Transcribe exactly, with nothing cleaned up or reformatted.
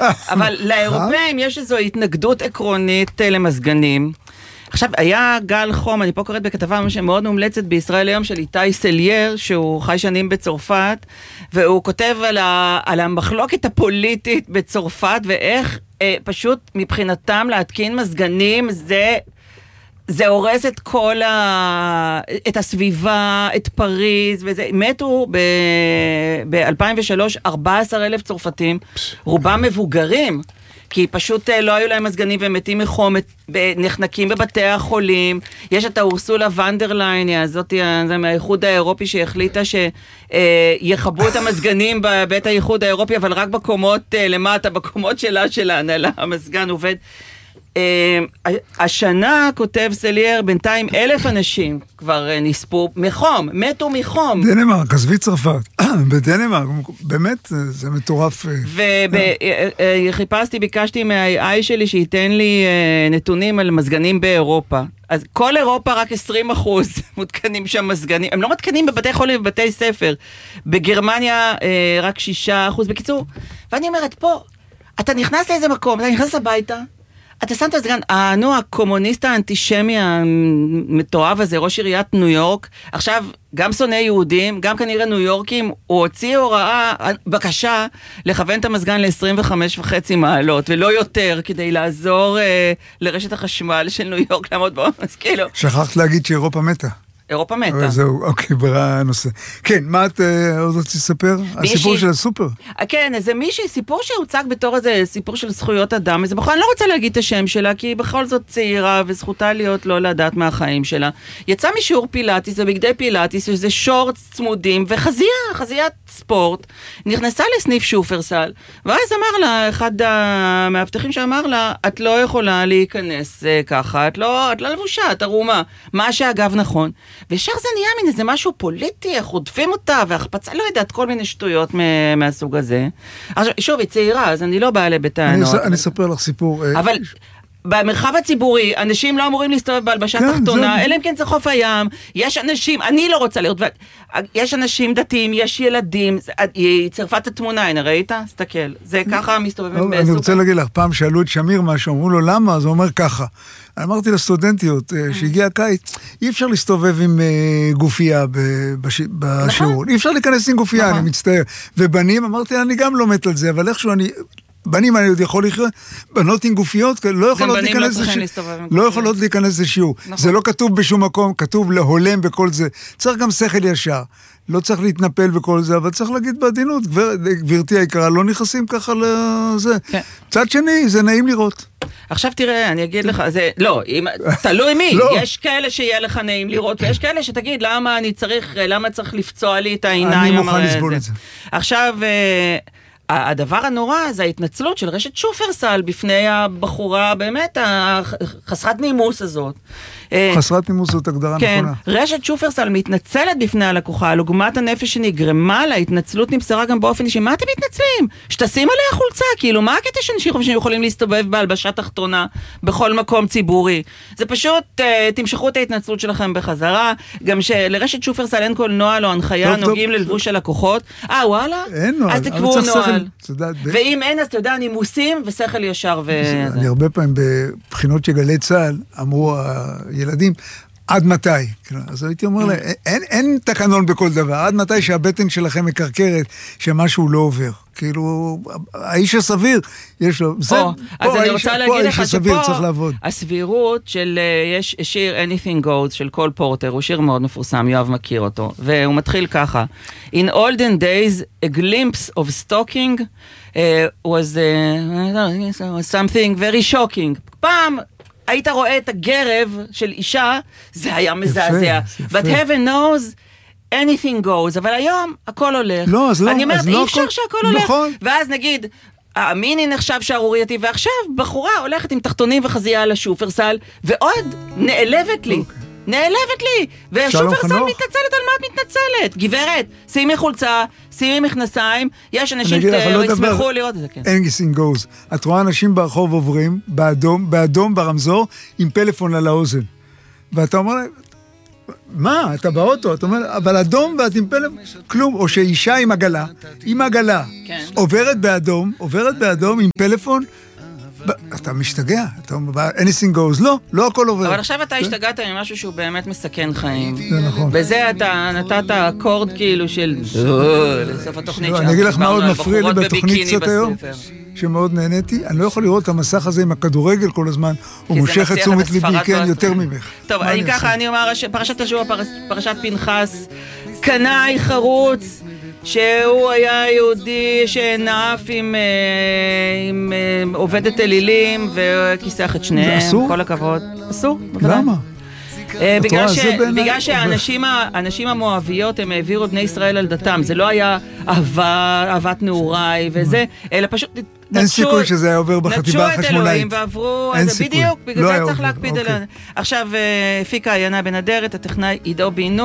אבל לאירופאים יש איזו התנגדות עקרונית למזגנים. עכשיו, היה גל חום, אני פה קוראת בכתבה שמאוד מומלצת בישראל היום של איתי סלייר, שהוא חי שנים בצרפת, והוא כותב על, ה, על המחלוקת הפוליטית בצרפת, ואיך אה, פשוט מבחינתם להתקין מזגנים, זה, זה הורס את כל ה, את הסביבה, את פריז, וזה, מתו ב-אלפיים ושלוש ארבעה עשר אלף צרפתים, רובם מבוגרים, כי פשוט לא היו להם מזגנים והם מתים מחום, נחנקים בבתי החולים. יש את האורסולה ונדרליין, זאת מהאיחוד האירופי שהחליטה שיחבו את המזגנים בבית האיחוד האירופי, אבל רק בקומות למטה, בקומות שלה של ההנהלה, המזגן עובד. השנה, כותב סלייר, בינתיים אלף אנשים כבר נספו מחום, מתו מחום. דנמרק, עזבי צרפת. בדנמרק, באמת, זה מטורף. וחיפשתי, ביקשתי מה-איי איי שלי שייתן לי נתונים על מזגנים באירופה. אז כל אירופה רק עשרים אחוז מותקנים שם מזגנים. הם לא מתקנים בבתי חולים ובבתי ספר. בגרמניה רק שישה אחוז. בקיצור, ואני אומרת, פה, אתה נכנס לאיזה מקום, אתה נכנס הביתה, אתה שמת את זה כאן, נו, הקומוניסט האנטישמי המתועב הזה, ראש עיריית ניו יורק, עכשיו גם שונא יהודים, גם כנראה ניו יורקים, הוא הוציא הוראה, בקשה, לכוון את המזגן ל-עשרים וחמש וחצי מעלות, ולא יותר, כדי לעזור אה, לרשת החשמל של ניו יורק לעמוד בו, אז כאילו. שכחת להגיד שאירופה מתה. אירופה מתה. זהו, אוקיי, ברע הנושא. כן, מה את עוד רוצה לספר? הסיפור של הסופר. כן, זה מישהי, סיפור שהוצג בתור איזה סיפור של זכויות אדם, איזה בחורה, אני לא רוצה להגיד את השם שלה, כי בכל זאת צעירה, וזכותה להיות לא לדעת מהחיים שלה. יצא משיעור פילאטיס, זה בגדי פילאטיס, שזה שורטס צמודים, וחזייה, חזיית ספורט, נכנסה לסניף שופרסל, ואז אמר לה, אחד המאבטחים שאמר לה, את לא יכולה להיכנס ככה, את לא, את לא לבושה, את ערומה. מה שאגב נכון. וישר זה נהיה מן איזה משהו פוליטי, איך רודפים אותה, והחפצה, לא יודעת, כל מיני שטויות מהסוג הזה. עכשיו, שוב, היא צעירה, אז אני לא באה לבטענות. אני אספר לך סיפור. אבל במרחב הציבורי, אנשים לא אמורים להסתובב בהלבשה תחתונה, אלא אם כן זה חוף הים, יש אנשים, אני לא רוצה לראות, יש אנשים דתיים, יש ילדים, היא צרפה את התמונה, הנה, ראית? סתכל, זה ככה מסתובבים בסופר. אני רוצה להגיד לך, פעם שאלו את שמיר משהו, אמרו לו למה? אז הוא אומר ככה, אמרתי לסטודנטיות שהגיע הקיץ, אי אפשר להסתובב עם גופייה בשיעור, אי אפשר להיכנס עם גופייה, אני מצטער, ובנים, אמרתי, אני גם לא מת על זה, אבל איכשהו אני... בנים אני עוד יכול לחיות, בנות עם גופיות לא יכולות להיכנס לא יכולות להיכנס לשיעור. זה לא כתוב בשום מקום, כתוב להולם בכל זה. צריך גם שכל ישר. לא צריך להתנפל בכל זה, אבל צריך להגיד בעדינות, גבירתי היקרה, לא נכנסים ככה לזה. צד שני, זה נעים לראות. עכשיו תראה, אני אגיד לך, זה, לא, תלוי מי, יש כאלה שיהיה לך נעים לראות, ויש כאלה שתגיד, למה אני צריך, למה צריך לפצוע לי את העיניים? אני מוכן לסבול את זה. עכשיו, הדבר הנורא זה ההתנצלות של רשת שופרסל בפני הבחורה, באמת, החסרת נימוס הזאת. חסרת נימוס זאת הגדרה כן, נכונה. רשת שופרסל מתנצלת בפני הלקוחה, על עוגמת הנפש שנגרמה לה, התנצלות נמסרה גם באופן אישי, מה אתם מתנצלים? שתשים עליה חולצה, כאילו, מה הקטע שאנשים חושבים שיכולים להסתובב בהלבשה תחתונה בכל מקום ציבורי? זה פשוט, uh, תמשכו את ההתנצלות שלכם בחזרה, גם שלרשת שופרסל אין כל נוהל או הנחיה נוגעים ללבוש הלקוחות. אה, וואלה? אין נוהל. אז תקבעו נוהל. ואם אין, אז אתה יודע, נימוסים ושכל ישר ו... אני הרבה פעמים בבחינות שגלי צה"ל אמרו ילדים, עד מתי? אז הייתי אומר להם, אין תקנון בכל דבר, עד מתי שהבטן שלכם מקרקרת, שמשהו לא עובר. כאילו, האיש הסביר, יש לו, זה, אז אני רוצה להגיד לך שפה, לעבוד. הסבירות של, יש שיר Anything Goes של קול פורטר, הוא שיר מאוד מפורסם, יואב מכיר אותו, והוא מתחיל ככה, In olden days, a glimpse of stalking uh, was uh, something very shocking. פעם, היית רואה את הגרב של אישה, זה היה מזעזע. But heaven knows, anything goes. אבל היום, הכל הולך. לא, אז לא. אני אומרת, אי אפשר שהכל הולך. נכון. ואז נגיד, המיני נחשב שערורייתי, ועכשיו בחורה הולכת עם תחתונים וחזייה על השופרסל, ועוד נעלבת לי. נעלבת לי. ושופרסל מתנצלת, על מה את מתנצלת? גברת, שימי חולצה, שימי מכנסיים, יש אנשים שישמחו לראות את זה, כן. anything goes. את רואה אנשים ברחוב עוברים, באדום, באדום ברמזור, עם פלאפון על האוזן. ואתה אומר להם, מה, אתה באוטו, אתה אומר, אבל אדום ואת עם פלאפון, כלום, או שאישה עם עגלה, עם עגלה, כן. עוברת באדום, עוברת באדום עם פלאפון, אתה משתגע, אתה אומר, anything goes, לא, לא הכל עובר. אבל עכשיו אתה השתגעת ממשהו שהוא באמת מסכן חיים. זה נכון. וזה אתה נתת אקורד כאילו של... לסוף התוכנית. אני אגיד לך מה עוד מפריע לי בתוכנית קצת היום, שמאוד נהניתי, אני לא יכול לראות את המסך הזה עם הכדורגל כל הזמן, הוא מושך את תשומת ליבי, כן, יותר ממך. טוב, אני ככה, אני אומר, פרשת השבוע, פרשת פנחס, קנאי חרוץ, שהוא היה יהודי שנאף עם, עם עובדת אלילים וכיסח את שניהם. זה אסור? כל הכבוד. אסור. למה? בגלל, ש... בגלל שהאנשים המואביות הם העבירו את בני ישראל על דתם, זה לא היה אהבה, אהבת נעוריי וזה, אלא פשוט אין סיכוי שזה היה עובר בחטיבה החשמונאית. נטשו את אלוהים ועברו, בדיוק, בגלל זה צריך להקפיד עליהם. עכשיו הפיקה עיינה בן אדרת, הטכנאי עידו בינו.